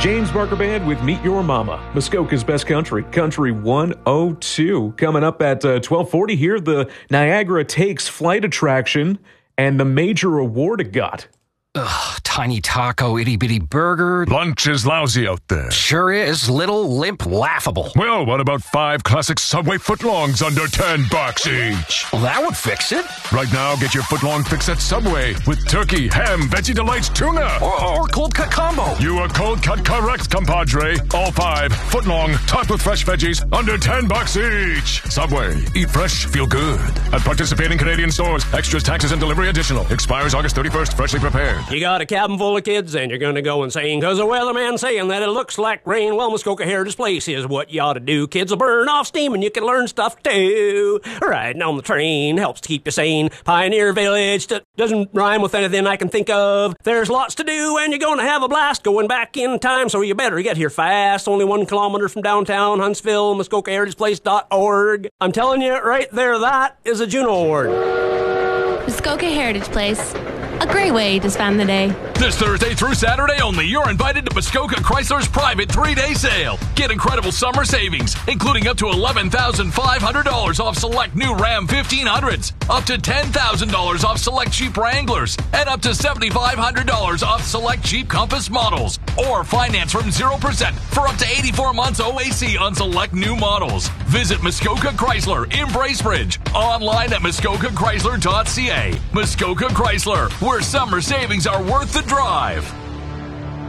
James Barker Band with Meet Your Mama, Muskoka's Best Country, Country 102. Coming up at 12:40 here, the Niagara Takes flight attraction and the major award it got. Ugh, tiny taco, itty-bitty burger. Lunch is lousy out there. Sure is. Little, limp, laughable. Well, what about 5 classic Subway footlongs under $10 each? Well, that would fix it. Right now, get your footlong fix at Subway with turkey, ham, Veggie Delights, tuna. Or cold cut combo. You are cold cut correct, compadre. All 5 footlong, topped with fresh veggies, under $10 each. Subway. Eat fresh, feel good. At participating Canadian stores. Extras, taxes, and delivery additional. Expires August 31st. Freshly prepared. You got a cabin full of kids and you're going to go insane because the weatherman's saying that it looks like rain. Well, Muskoka Heritage Place is what you ought to do. Kids will burn off steam and you can learn stuff too. Riding on the train helps to keep you sane. Pioneer Village doesn't rhyme with anything I can think of. There's lots to do and you're going to have a blast going back in time, so you better get here fast. Only 1 kilometer from downtown Huntsville, MuskokaHeritagePlace.org. I'm telling you right there, that is a Juno Award. Muskoka Heritage Place. A great way to spend the day. This Thursday through Saturday only, you're invited to Muskoka Chrysler's private 3-day sale. Get incredible summer savings, including up to $11,500 off select new Ram 1500s, up to $10,000 off select Jeep Wranglers, and up to $7,500 off select Jeep Compass models. Or finance from 0% for up to 84 months OAC on select new models. Visit Muskoka Chrysler in Bracebridge. Online at muskokachrysler.ca. Muskoka Chrysler, where summer savings are worth the drive.